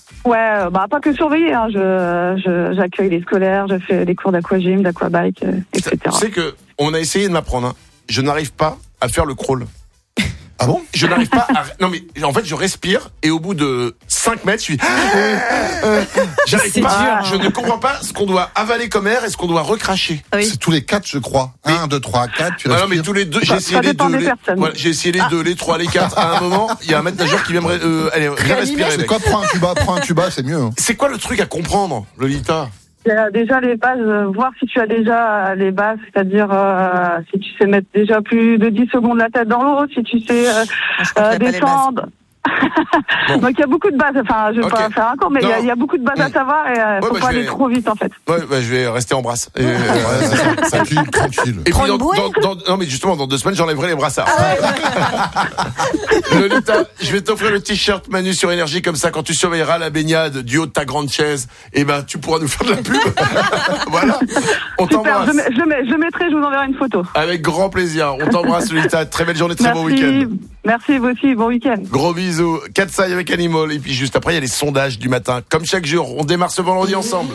Ouais, pas que surveiller. Hein. J'accueille les scolaires, je fais des cours d'aquagym, d'aquabike, etc. Tu sais que on a essayé de m'apprendre. Hein. Je n'arrive pas à faire le crawl. Ah bon? Je n'arrive pas à... Non mais en fait je respire et au bout de 5 mètres je suis... J'arrive C'est pas, dur. je ne comprends pas ce qu'on doit avaler comme air et ce qu'on doit recracher. Oui. C'est tous les 4, je crois. 1, 2, 3, 4, tu Non, respires. mais tous les deux, j'ai Ça essayé les dépend deux. des personnes. Voilà, j'ai essayé les deux, les trois, les quatre. À un moment, il y a un maître nageur qui vient allez, viens respirer. C'est mec. quoi, prends un tuba, c'est mieux. Hein. C'est quoi le truc à comprendre, Lolita? Il y a déjà les bases, voir si tu as déjà les bases, c'est-à-dire si tu sais mettre déjà plus de 10 secondes la tête dans l'eau, si tu sais Je crois qu'il y a pas les descendre. Bon. Donc il y a beaucoup de bases, enfin je vais pas faire un cours, mais il y a beaucoup de bases à savoir et faut bah, pas je aller vais- trop vite en fait. Ouais, je vais rester en brasse. Et, Ouais, c'est ça. Tranquille. et Prends puis le bouet. non mais justement dans 2 semaines j'enlèverai les brassards. Lolita, je vais t'offrir le t-shirt Manu sur Énergie comme ça quand tu surveilleras la baignade du haut de ta grande chaise, et ben tu pourras nous faire de la pub. Voilà. On Super, t'embrasse. je le mettrai, je vous enverrai une photo. Avec grand plaisir. On t'embrasse Lolita. Très belle journée, très bon week-end. Merci vous aussi, bon week-end. Gros bisous. Katsai avec Animal. Et puis juste après, il y a les sondages du matin. Comme chaque jour, on démarre ce vendredi ensemble.